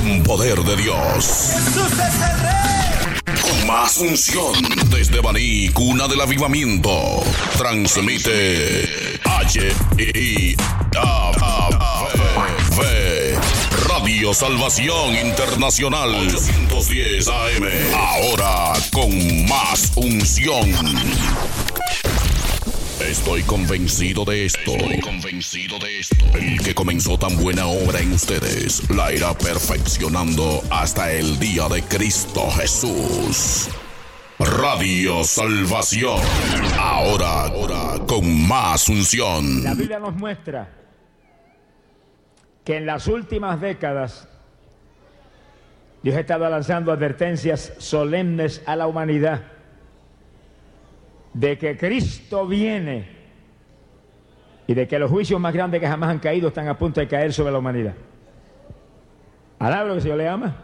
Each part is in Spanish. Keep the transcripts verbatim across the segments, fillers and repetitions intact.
con poder de Dios. Jesús es el Rey. Con más unción desde Baní, cuna del avivamiento. Transmite H I A V Radio Salvación Internacional ochocientos diez A M. Ahora con más unción. Estoy convencido de esto. Estoy convencido de esto. El que comenzó tan buena obra en ustedes la irá perfeccionando hasta el día de Cristo Jesús. Radio Salvación. Ahora, ahora con más unción. La Biblia nos muestra que en las últimas décadas Dios ha estado lanzando advertencias solemnes a la humanidad de que Cristo viene y de que los juicios más grandes que jamás han caído están a punto de caer sobre la humanidad. ¿Alaba lo que el Señor le ama?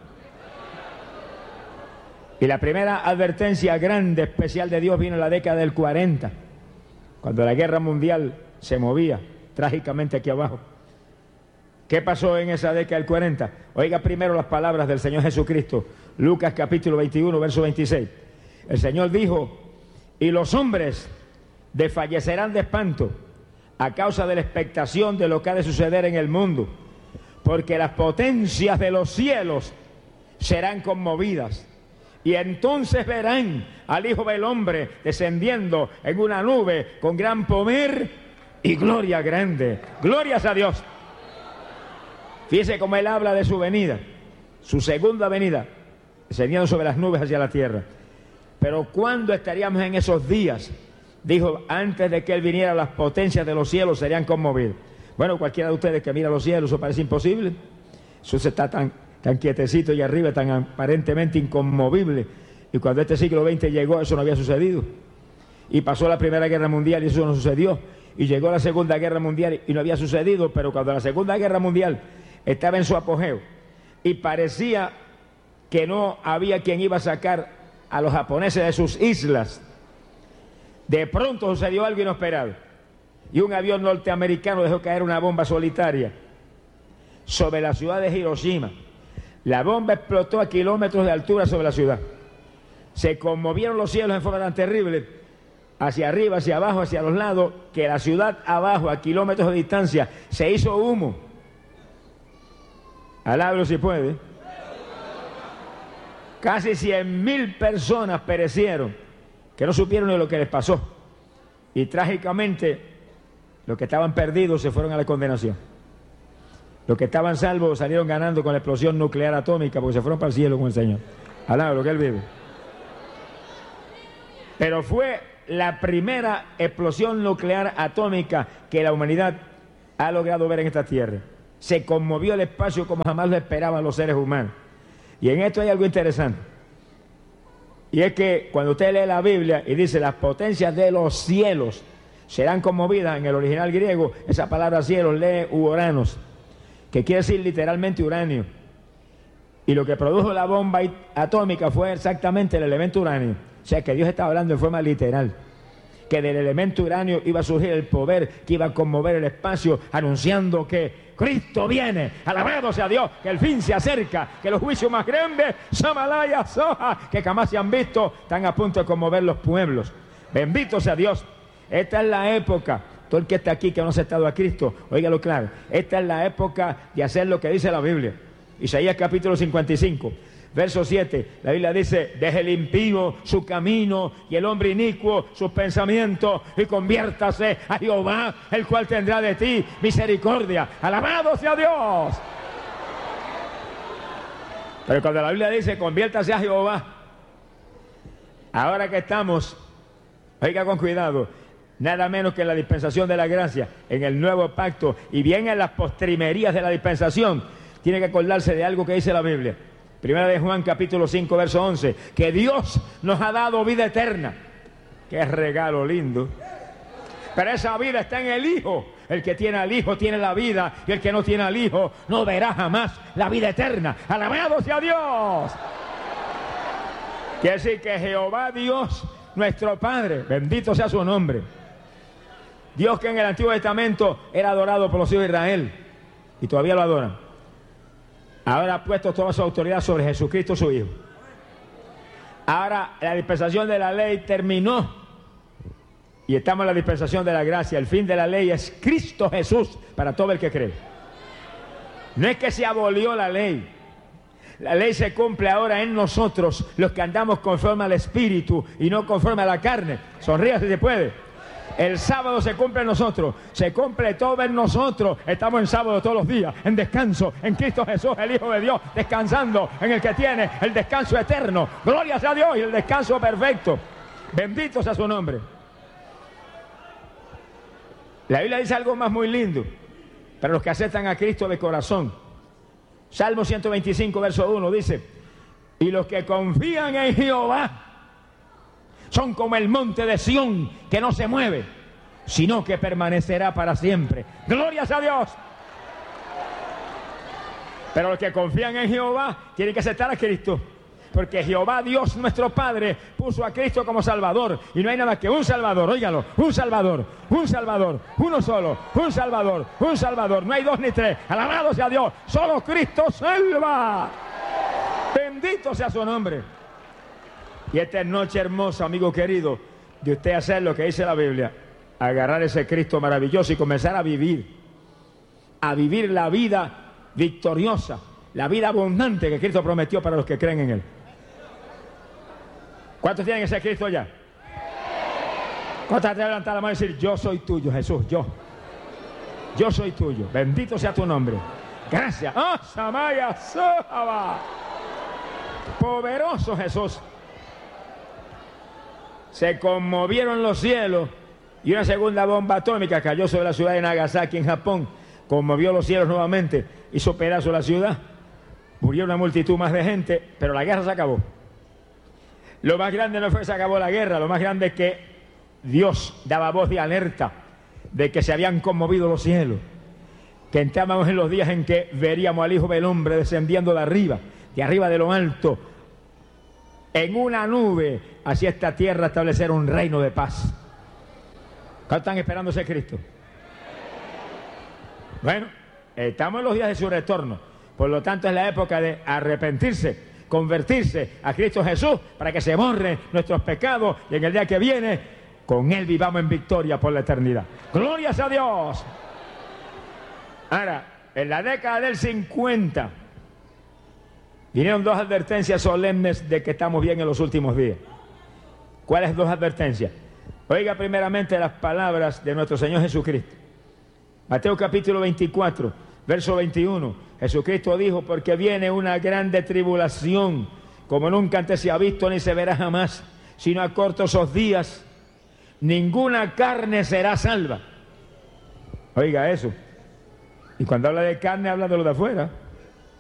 Y la primera advertencia grande, especial de Dios vino en la década del cuarenta, cuando la guerra mundial se movía trágicamente aquí abajo. ¿Qué pasó en esa década del cuarenta? Oiga primero las palabras del Señor Jesucristo, Lucas capítulo veintiuno, verso veintiséis. El Señor dijo: y los hombres desfallecerán de espanto a causa de la expectación de lo que ha de suceder en el mundo, porque las potencias de los cielos serán conmovidas, y entonces verán al Hijo del Hombre descendiendo en una nube con gran poder y gloria grande. Glorias a Dios. Fíjese cómo Él habla de su venida, su segunda venida, descendiendo sobre las nubes hacia la tierra. Pero ¿cuándo estaríamos en esos días? Dijo, antes de que Él viniera, las potencias de los cielos serían conmovidas. Bueno, cualquiera de ustedes que mira los cielos, eso parece imposible. Eso se está tan, tan quietecito y arriba, tan aparentemente inconmovible. Y cuando este siglo veinte llegó, eso no había sucedido. Y pasó la Primera Guerra Mundial y eso no sucedió. Y llegó la Segunda Guerra Mundial y no había sucedido. Pero cuando la Segunda Guerra Mundial estaba en su apogeo y parecía que no había quien iba a sacar a los japoneses de sus islas, de pronto sucedió algo inesperado y un avión norteamericano dejó caer una bomba solitaria sobre la ciudad de Hiroshima. La bomba explotó a kilómetros de altura sobre la ciudad. Se conmovieron los cielos en forma tan terrible, hacia arriba, hacia abajo, hacia los lados, que la ciudad abajo, a kilómetros de distancia, se hizo humo. Alábalo si puede. Casi cien mil personas perecieron, que no supieron ni lo que les pasó. Y trágicamente, los que estaban perdidos se fueron a la condenación. Los que estaban salvos salieron ganando con la explosión nuclear atómica porque se fueron para el cielo con el Señor. Alaba lo que Él vive. Pero fue la primera explosión nuclear atómica que la humanidad ha logrado ver en esta tierra. Se conmovió el espacio como jamás lo esperaban los seres humanos. Y en esto hay algo interesante. Y es que cuando usted lee la Biblia y dice las potencias de los cielos serán conmovidas, en el original griego, esa palabra cielos lee uoranos, que quiere decir literalmente uranio. Y lo que produjo la bomba atómica fue exactamente el elemento uranio. O sea que Dios estaba hablando en forma literal, que del elemento uranio iba a surgir el poder que iba a conmover el espacio, anunciando que Cristo viene. Alabado sea Dios, que el fin se acerca, que los juicios más grandes, Samalaya, Soja, que jamás se han visto, están a punto de conmover los pueblos. Bendito sea Dios. Esta es la época, todo el que está aquí que no ha aceptado a Cristo, óigalo claro, esta es la época de hacer lo que dice la Biblia. Isaías capítulo cincuenta y cinco. Verso siete, la Biblia dice: deje el impío su camino y el hombre inicuo sus pensamientos, y conviértase a Jehová, el cual tendrá de ti misericordia. Alabado sea Dios. Pero cuando la Biblia dice conviértase a Jehová, ahora que estamos, oiga con cuidado, nada menos que en la dispensación de la gracia, en el nuevo pacto, y bien en las postrimerías de la dispensación, tiene que acordarse de algo que dice la Biblia. Primera de Juan capítulo cinco verso once, que Dios nos ha dado vida eterna. Qué regalo lindo. Pero esa vida está en el Hijo. El que tiene al Hijo tiene la vida, y el que no tiene al Hijo no verá jamás la vida eterna. Alabado sea Dios. Quiere decir que Jehová Dios, nuestro Padre, bendito sea su nombre, Dios que en el Antiguo Testamento era adorado por los hijos de Israel y todavía lo adoran, Ahora ha puesto toda su autoridad sobre Jesucristo su Hijo. Ahora la dispensación de la ley terminó y estamos en la dispensación de la gracia. El fin de la ley es Cristo Jesús para todo el que cree. No es que se abolió la ley. La ley se cumple ahora en nosotros, los que andamos conforme al Espíritu y no conforme a la carne. Sonría si se puede. El sábado se cumple en nosotros, se cumple todo en nosotros. Estamos en sábado todos los días, en descanso, en Cristo Jesús, el Hijo de Dios, descansando en el que tiene el descanso eterno. Gloria sea a Dios y el descanso perfecto. Bendito sea su nombre. La Biblia dice algo más muy lindo para los que aceptan a Cristo de corazón. Salmo ciento veinticinco, verso uno dice: y los que confían en Jehová son como el monte de Sión, que no se mueve, sino que permanecerá para siempre. ¡Gloria a Dios! Pero los que confían en Jehová tienen que aceptar a Cristo, porque Jehová, Dios nuestro Padre, puso a Cristo como Salvador, y no hay nada que un Salvador, óigalo, un Salvador, un Salvador, uno solo, un Salvador, un Salvador, no hay dos ni tres. Alabado sea Dios, solo Cristo salva. Bendito sea su nombre. Y esta noche hermosa, amigo querido, de usted hacer lo que dice la Biblia, agarrar ese Cristo maravilloso y comenzar a vivir, a vivir la vida victoriosa, la vida abundante que Cristo prometió para los que creen en Él. ¿Cuántos tienen ese Cristo ya? ¿Cuántos te levantar la mano y decir: yo soy tuyo, Jesús, yo? Yo soy tuyo, bendito sea tu nombre. Gracias. ¡Oh, Samaya Sohaba! Poderoso Jesús. Se conmovieron los cielos y una segunda bomba atómica cayó sobre la ciudad de Nagasaki en Japón. Conmovió los cielos nuevamente, hizo pedazo la ciudad, murió una multitud más de gente, pero la guerra se acabó. Lo más grande no fue que se acabó la guerra, lo más grande es que Dios daba voz de alerta de que se habían conmovido los cielos, que entrábamos en los días en que veríamos al Hijo del Hombre descendiendo de arriba, de arriba de lo alto, en una nube, hacia esta tierra establecer un reino de paz. ¿Cuántos están esperando ese Cristo? Bueno, estamos en los días de su retorno, por lo tanto es la época de arrepentirse, convertirse a Cristo Jesús para que se borren nuestros pecados y en el día que viene con Él vivamos en victoria por la eternidad. ¡Glorias a Dios! Ahora, en la década del cincuenta vinieron dos advertencias solemnes de que estamos bien en los últimos días. ¿Cuáles dos advertencias? Oiga primeramente las palabras de nuestro Señor Jesucristo. Mateo capítulo veinticuatro, verso veintiuno. Jesucristo dijo: porque viene una grande tribulación, como nunca antes se ha visto ni se verá jamás, sino a cortos os días, ninguna carne será salva. Oiga eso. Y cuando habla de carne, habla de lo de afuera.